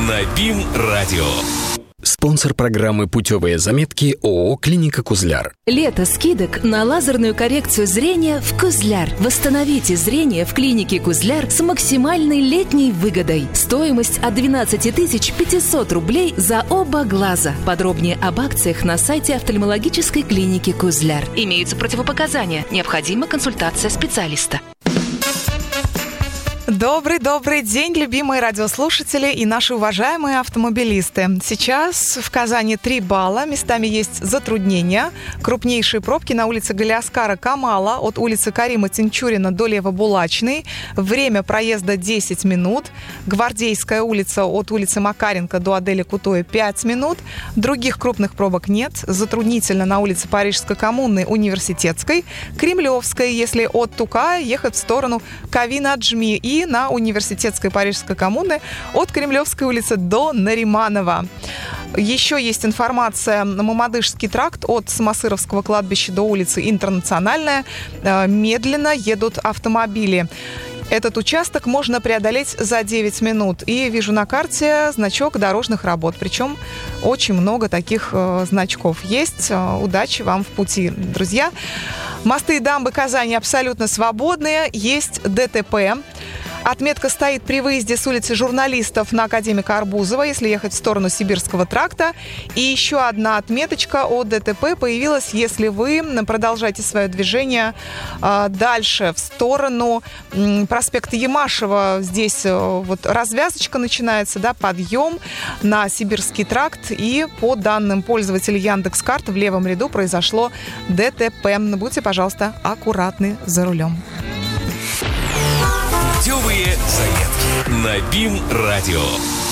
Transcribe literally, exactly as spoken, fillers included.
на БИМ-радио. Спонсор программы «Путевые заметки» ООО «Клиника Кузляр». Лето скидок на лазерную коррекцию зрения в Кузляр. Восстановите зрение в клинике Кузляр с максимальной летней выгодой. Стоимость от двенадцать тысяч пятьсот рублей за оба глаза. Подробнее об акциях на сайте офтальмологической клиники Кузляр. Имеются противопоказания. Необходима консультация специалиста. Добрый-добрый день, любимые радиослушатели и наши уважаемые автомобилисты. Сейчас в Казани три балла, местами есть затруднения. Крупнейшие пробки на улице Галиаскара Камала от улицы Карима Тинчурина до Лево-Булачной. Время проезда десять минут. Гвардейская улица от улицы Макаренко до Адели Кутоя пять минут. Других крупных пробок нет. Затруднительно на улице Парижской коммуны, Университетской. Кремлевской, если от Тукая ехать в сторону Кавина-Аджми, и на Университетской Парижской коммуны от Кремлевской улицы до Нариманова. Еще есть информация: Мамадышский тракт от Самосыровского кладбища до улицы Интернациональная. Медленно едут автомобили. Этот участок можно преодолеть за девять минут. И вижу на карте значок дорожных работ. Причем очень много таких э, значков есть. Удачи вам в пути, друзья. Мосты и дамбы Казани абсолютно свободные. Есть ДТП. Отметка стоит при выезде с улицы Журналистов на Академика Арбузова, если ехать в сторону Сибирского тракта. И еще одна отметочка о ДТП появилась, если вы продолжаете свое движение э, дальше, в сторону э, проспекта Ямашева. Здесь э, вот развязочка начинается, да, подъем на Сибирский тракт. И по данным пользователя Яндекс.Карт в левом ряду произошло ДТП. Будьте, пожалуйста, аккуратны за рулем. Путевые заметки на БИМ-радио.